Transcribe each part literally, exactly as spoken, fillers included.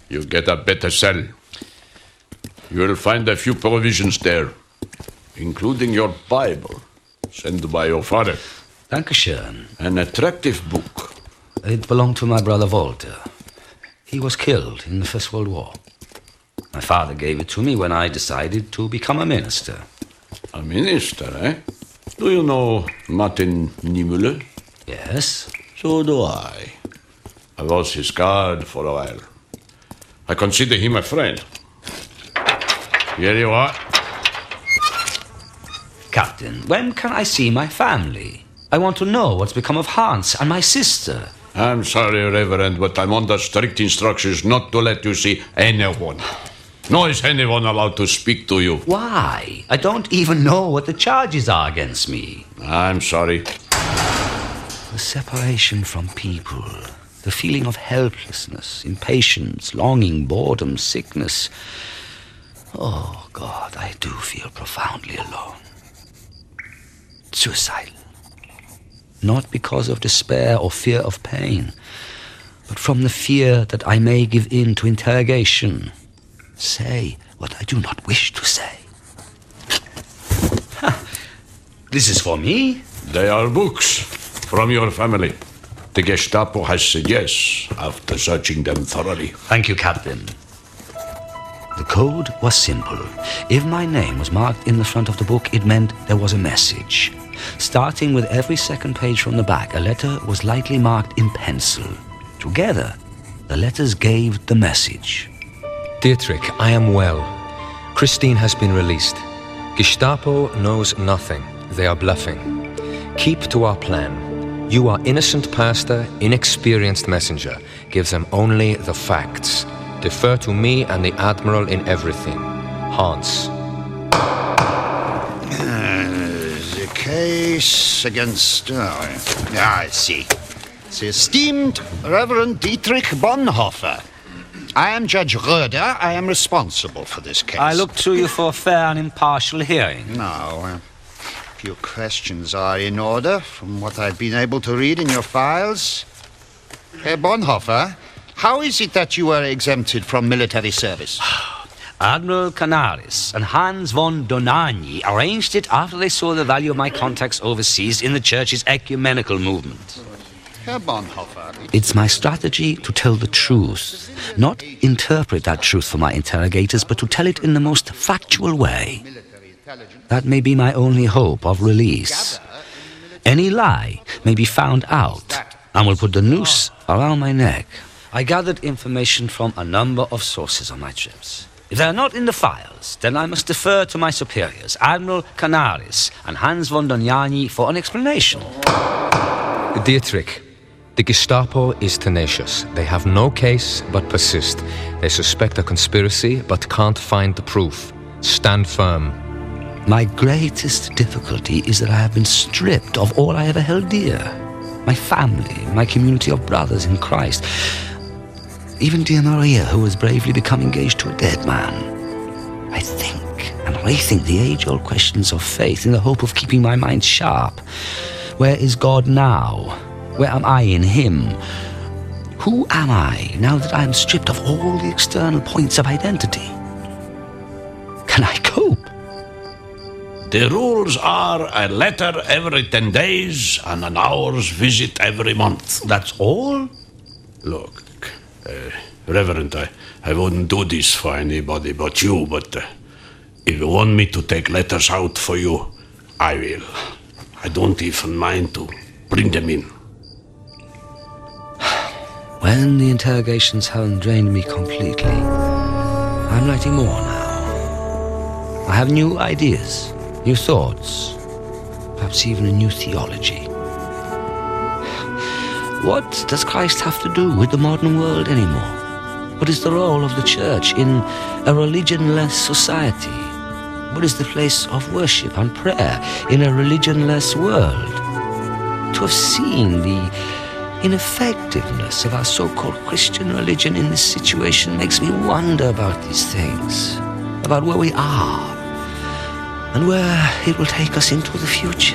you get a better cell. You'll find a few provisions there, including your Bible, sent by your father. Dankeschön. An attractive book. It belonged to my brother Walter. He was killed in the First World War. My father gave it to me when I decided to become a minister. A minister, eh? Do you know Martin Niemöller? Yes? So do I. I was his guard for a while. I consider him a friend. Here you are. Captain, when can I see my family? I want to know what's become of Hans and my sister. I'm sorry, Reverend, but I'm under strict instructions not to let you see anyone. Nor is anyone allowed to speak to you. Why? I don't even know what the charges are against me. I'm sorry. The separation from people, the feeling of helplessness, impatience, longing, boredom, sickness. Oh, God, I do feel profoundly alone. Suicidal. Not because of despair or fear of pain, but from the fear that I may give in to interrogation. Say what I do not wish to say. This is for me? They are books from your family. The Gestapo has said yes after searching them thoroughly. Thank you, Captain. The code was simple. If my name was marked in the front of the book, it meant there was a message. Starting with every second page from the back, a letter was lightly marked in pencil. Together, the letters gave the message. Dietrich, I am well. Christine has been released. Gestapo knows nothing. They are bluffing. Keep to our plan. You are innocent pastor, inexperienced messenger. Give them only the facts. Defer to me and the Admiral in everything. Hans. The case against... Oh, I see. The esteemed Reverend Dietrich Bonhoeffer. I am Judge Röder. I am responsible for this case. I look to you for a fair and impartial hearing. Now, a few questions are in order from what I've been able to read in your files. Herr Bonhoeffer, how is it that you were exempted from military service? Admiral Canaris and Hans von Dohnanyi arranged it after they saw the value of my contacts overseas in the Church's ecumenical movement. Herr Bonhoeffer. It's my strategy to tell the truth, not interpret that truth for my interrogators, but to tell it in the most factual way. That may be my only hope of release. Any lie may be found out and will put the noose around my neck. I gathered information from a number of sources on my trips. If they are not in the files, then I must defer to my superiors, Admiral Canaris and Hans von Dohnanyi, for an explanation. Dietrich, the Gestapo is tenacious. They have no case but persist. They suspect a conspiracy but can't find the proof. Stand firm. My greatest difficulty is that I have been stripped of all I ever held dear. My family, my community of brothers in Christ. Even dear Maria, who has bravely become engaged to a dead man. I think and rethink the age-old questions of faith in the hope of keeping my mind sharp. Where is God now? Where am I in Him? Who am I now that I am stripped of all the external points of identity? Can I cope? The rules are a letter every ten days and an hour's visit every month. That's all? Look, uh, Reverend, I, I wouldn't do this for anybody but you, but uh, if you want me to take letters out for you, I will. I don't even mind to bring them in. When the interrogations haven't drained me completely, I'm writing more now. I have new ideas, new thoughts, perhaps even a new theology. What does Christ have to do with the modern world anymore? What is the role of the Church in a religionless society? What is the place of worship and prayer in a religionless world? To have seen the ineffectiveness of our so-called Christian religion in this situation makes me wonder about these things, about where we are, and where it will take us into the future.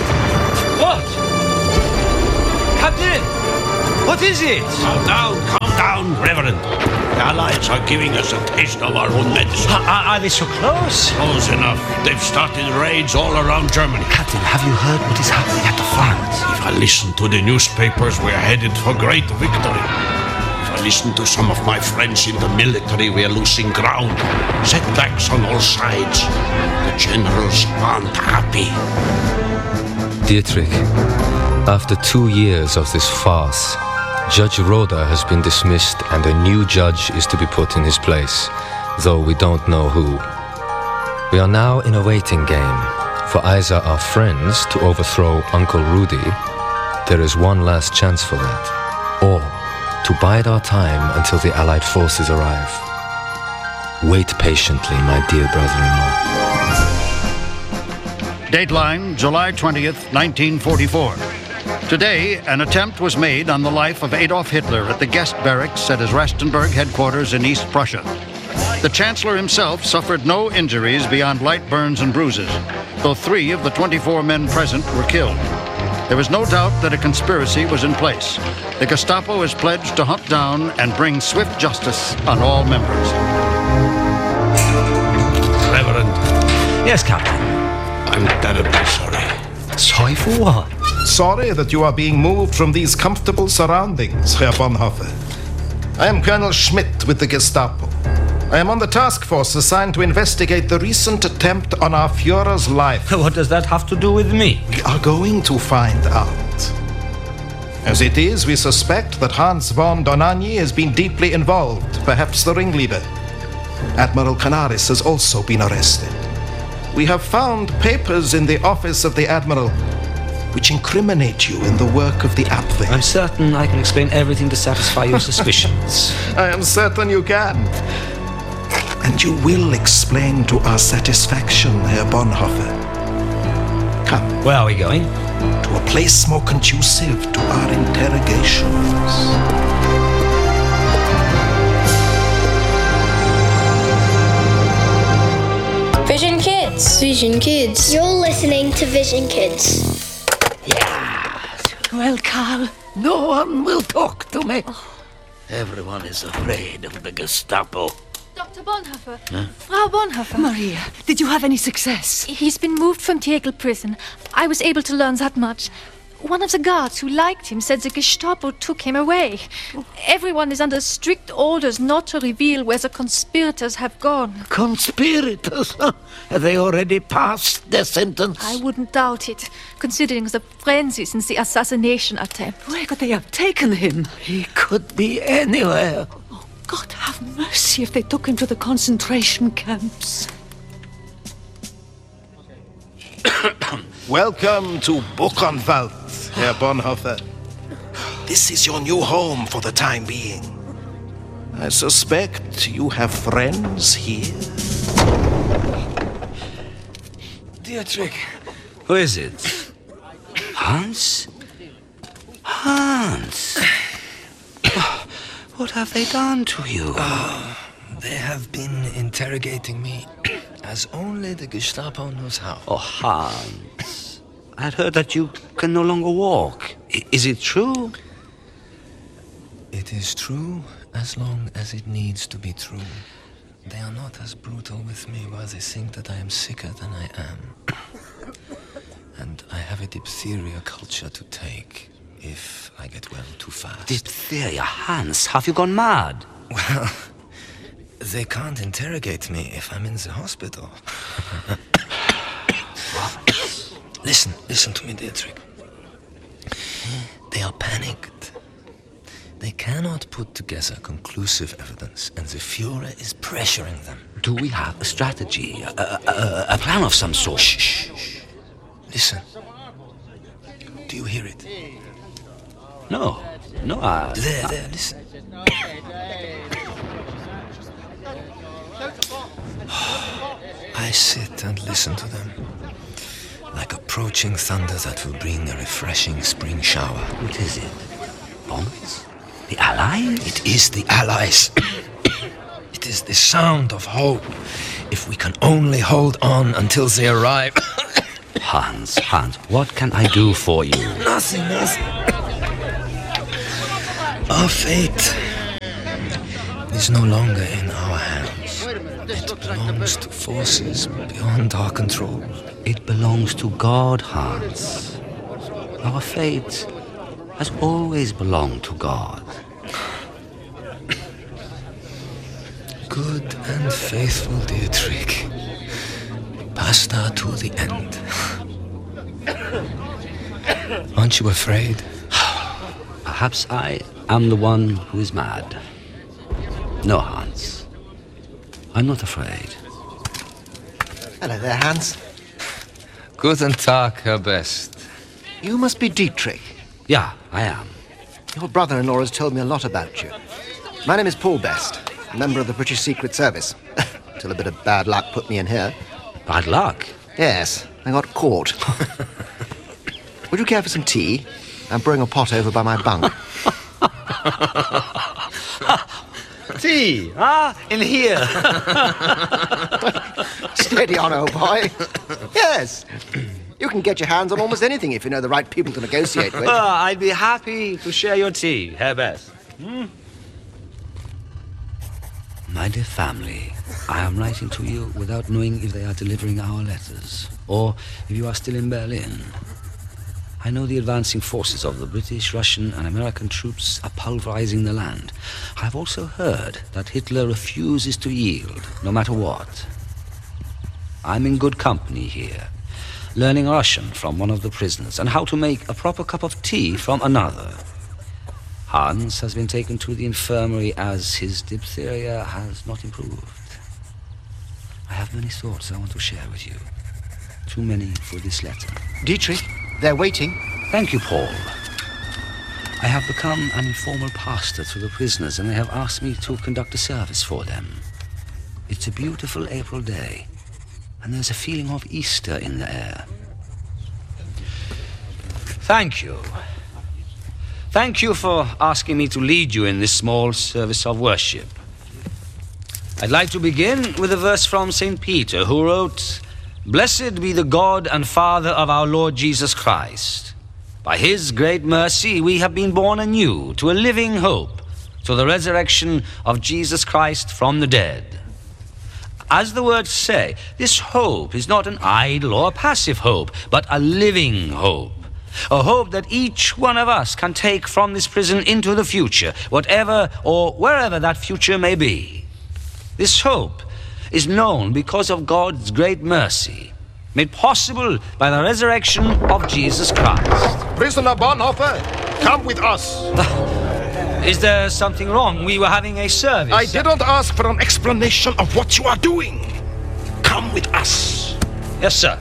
What? Captain! What is it? Calm down, calm down, Reverend. The Allies are giving us a taste of our own medicine. Are, are they so close? Close enough. They've started raids all around Germany. Captain, have you heard what is happening at the front? If I listen to the newspapers, we're headed for great victory. If I listen to some of my friends in the military, we're losing ground. Setbacks on all sides. The generals aren't happy. Dietrich, after two years of this farce, Judge Roda has been dismissed and a new judge is to be put in his place, though we don't know who. We are now in a waiting game. For either our friends to overthrow Uncle Rudy, there is one last chance for that, or to bide our time until the Allied forces arrive. Wait patiently, my dear brother-in-law. Dateline, July twentieth, nineteen forty-four. Today, an attempt was made on the life of Adolf Hitler at the guest barracks at his Rastenburg headquarters in East Prussia. The Chancellor himself suffered no injuries beyond light burns and bruises, though three of the twenty-four men present were killed. There is no doubt that a conspiracy was in place. The Gestapo is pledged to hunt down and bring swift justice on all members. Reverend, Yes, Captain. I'm terribly sorry. Sorry for what? Sorry that you are being moved from these comfortable surroundings, Herr Bonhoeffer. I am Colonel Schmidt with the Gestapo. I am on the task force assigned to investigate the recent attempt on our Führer's life. What does that have to do with me? We are going to find out. As it is, we suspect that Hans von Donani has been deeply involved, perhaps the ringleader. Admiral Canaris has also been arrested. We have found papers in the office of the Admiral which incriminate you in the work of the Abwehr. I'm certain I can explain everything to satisfy your suspicions. I am certain you can. And you will explain to our satisfaction, Herr Bonhoeffer. Come. Where are we going? To a place more conducive to our interrogations. Vision Kids. Vision Kids. You're listening to Vision Kids. Well, Carl, no one will talk to me. Everyone is afraid of the Gestapo. Doctor Bonhoeffer. Huh? Frau Bonhoeffer. Maria, did you have any success? He's been moved from Tegel prison. I was able to learn that much. One of the guards who liked him said the Gestapo took him away. Everyone is under strict orders not to reveal where the conspirators have gone. Conspirators? Have they already passed their sentence? I wouldn't doubt it, considering the frenzy since the assassination attempt. Where could they have taken him? He could be anywhere. Oh, God have mercy if they took him to the concentration camps. Welcome to Buchenwald, Herr Bonhoeffer. This is your new home for the time being. I suspect you have friends here. Dietrich. Who is it? Hans? Hans! What have they done to you? Uh, they have been interrogating me as only the Gestapo knows how. Oh, Hans. I had heard that you can no longer walk. I- is it true? It is true as long as it needs to be true. They are not as brutal with me while they think that I am sicker than I am. And I have a diphtheria culture to take if I get well too fast. Diphtheria? Hans, have you gone mad? Well, they can't interrogate me if I'm in the hospital. Listen, listen to me, Dietrich. They are panicked. They cannot put together conclusive evidence, and the Führer is pressuring them. Do we have a strategy, a, a, a plan of some sort? Shh, shh, shh. Listen. Do you hear it? No, no, I... There, there, listen. I sit and listen to them, like approaching thunder that will bring a refreshing spring shower. What is it? Bombs? The Allies? It is the Allies. It is the sound of hope. If we can only hold on until they arrive. Hans, Hans, what can I do for you? Nothing, nothing. Our fate is no longer in our hands. It belongs to forces beyond our control. It belongs to God, Hans. Our fate has always belonged to God. Good and faithful Dietrich. Pastor to the end. Aren't you afraid? Perhaps I am the one who is mad. No, Hans. I'm not afraid. Hello there, Hans. Guten Tag, Herr Best. You must be Dietrich. Yeah, I am. Your brother-in-law has told me a lot about you. My name is Paul Best, a member of the British Secret Service. Till a bit of bad luck put me in here. Bad luck? Yes, I got caught. Would you care for some tea? I'm brewing a pot over by my bunk. Tea? Ah, in here. Steady on, old boy. Yes. You can get your hands on almost anything if you know the right people to negotiate with. Uh, I'd be happy to share your tea, Herr Best. Hmm? My dear family, I am writing to you without knowing if they are delivering our letters, or if you are still in Berlin. I know the advancing forces of the British, Russian, and American troops are pulverizing the land. I have also heard that Hitler refuses to yield, no matter what. I'm in good company here, learning Russian from one of the prisoners, and how to make a proper cup of tea from another. Hans has been taken to the infirmary as his diphtheria has not improved. I have many thoughts I want to share with you. Too many for this letter. Dietrich, they're waiting. Thank you, Paul. I have become an informal pastor to the prisoners, and they have asked me to conduct a service for them. It's a beautiful April day, and there's a feeling of Easter in the air. Thank you. Thank you for asking me to lead you in this small service of worship. I'd like to begin with a verse from Saint Peter, who wrote, "Blessed be the God and Father of our Lord Jesus Christ. By his great mercy we have been born anew to a living hope, to the resurrection of Jesus Christ from the dead." As the words say, this hope is not an idle or a passive hope, but a living hope. A hope that each one of us can take from this prison into the future, whatever or wherever that future may be. This hope is known because of God's great mercy, made possible by the resurrection of Jesus Christ. Prisoner Bonhoeffer, come with us. Is there something wrong? We were having a service. I didn't ask for an explanation of what you are doing. Come with us. Yes, sir.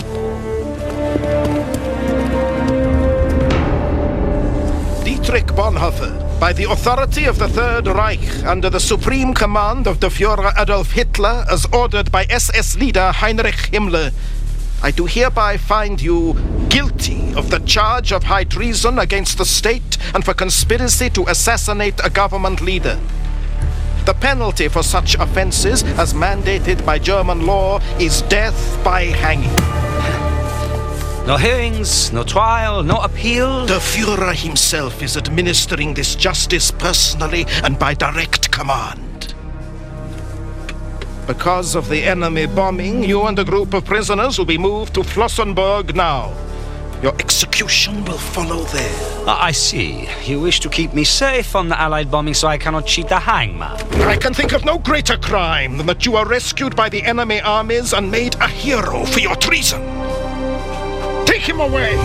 Dietrich Bonhoeffer, by the authority of the Third Reich, under the supreme command of the Führer Adolf Hitler, as ordered by S S leader Heinrich Himmler, I do hereby find you guilty of the charge of high treason against the state and for conspiracy to assassinate a government leader. The penalty for such offenses, as mandated by German law, is death by hanging. No hearings, no trial, no appeal. The Führer himself is administering this justice personally and by direct command. Because of the enemy bombing, you and a group of prisoners will be moved to Flossenburg now. Your execution will follow there. Ah, I see. You wish to keep me safe from the Allied bombing so I cannot cheat the hangman. I can think of no greater crime than that you are rescued by the enemy armies and made a hero for your treason. Take him away!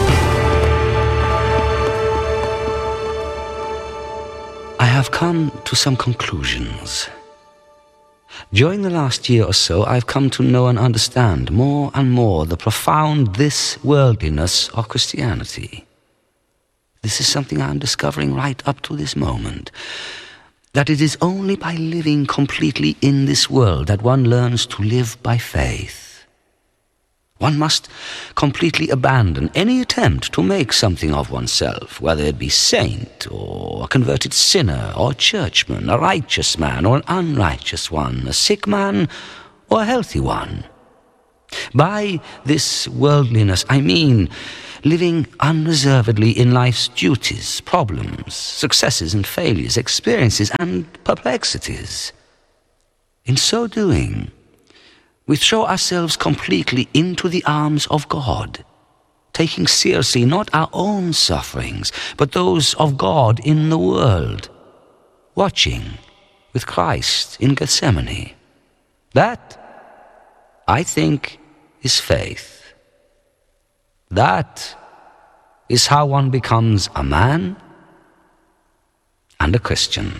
I have come to some conclusions. During the last year or so, I've come to know and understand more and more the profound this-worldliness of Christianity. This is something I'm discovering right up to this moment. That it is only by living completely in this world that one learns to live by faith. One must completely abandon any attempt to make something of oneself, whether it be saint, or a converted sinner, or a churchman, a righteous man, or an unrighteous one, a sick man, or a healthy one. By this worldliness, I mean living unreservedly in life's duties, problems, successes and failures, experiences and perplexities. In so doing, we throw ourselves completely into the arms of God, taking seriously not our own sufferings, but those of God in the world, watching with Christ in Gethsemane. That, I think, is faith. That is how one becomes a man and a Christian.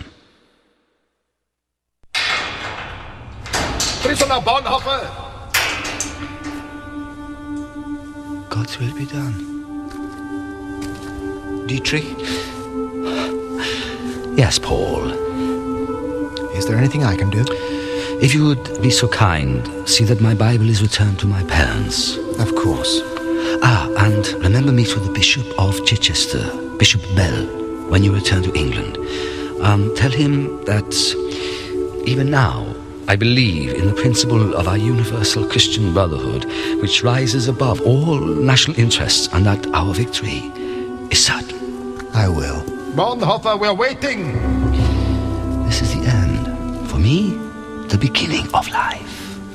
Prisoner Bonhoeffer! God's will be done. Dietrich, Yes, Paul. is there anything I can do? If you would be so kind, see that my Bible is returned to my parents. Of course. Ah, and remember me to the Bishop of Chichester, Bishop Bell, when you return to England. Um, tell him that even now I believe in the principle of our universal Christian brotherhood, which rises above all national interests, and that our victory is certain. I will. Bonhoeffer, we're waiting! This is the end. For me, the beginning of life.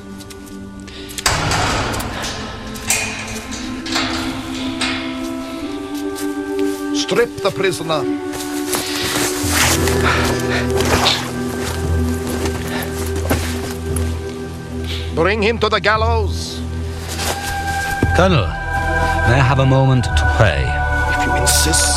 Strip the prisoner. Bring him to the gallows. Colonel, may I have a moment to pray? If you insist.